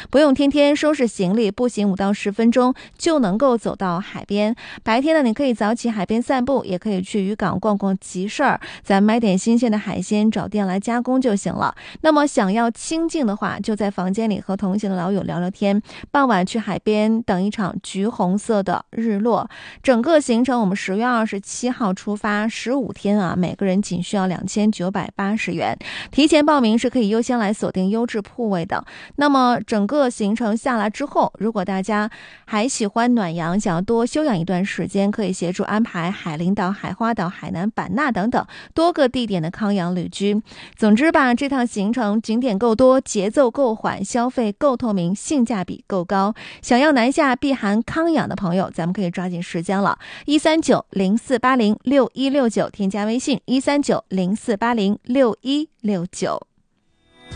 不用天天收拾行李，步行5到10分钟就能够走到海边。白天呢，你可以早起海边散步，也可以去渔港逛逛集市儿，咱买点新鲜的海鲜，找店来加工就行了。那么想要清静的话，就在房间里和同行的老友聊聊天，傍晚去海边等一场橘红色的日落。整个行程我们10月27号出发，15天啊，每个人仅需要2980元。提前报名是可以优先来锁定优质铺位的。那么整个行程下来之后，如果大家还喜欢暖阳，想要多休养一段时间，可以协助安排海陵岛、海花岛、海南版纳等等多个地点的康养旅居。总之吧，这趟行程景点够多，节奏够缓，消费够透明，性价比够高。想要南下避寒康养的朋友，咱们可以抓紧时间了。13904806169，添加微信13904806169。